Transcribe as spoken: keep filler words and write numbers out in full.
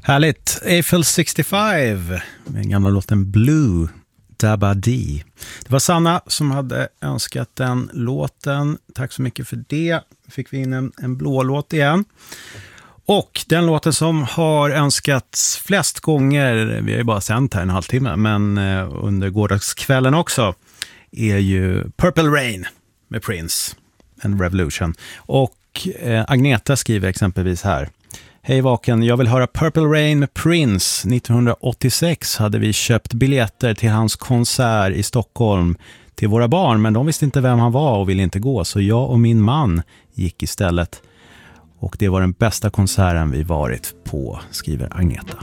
Härligt. Eiffel sextiofem med den gamla låten Blue Dabba Dee. Det var Sanna som hade önskat den låten. Tack så mycket för det. Fick vi in en, en blå låt igen. Och den låten som har önskats flest gånger, vi har ju bara sänt här en halvtimme, men under gårdagskvällen också, är ju Purple Rain med Prince and Revolution. Och eh, Agneta skriver exempelvis här: Hej Vaken, jag vill höra Purple Rain med Prince. nittonhundraåttiosex hade vi köpt biljetter till hans konsert i Stockholm till våra barn, men de visste inte vem han var och ville inte gå, så jag och min man gick istället. Och det var den bästa konserten vi varit på, skriver Agneta.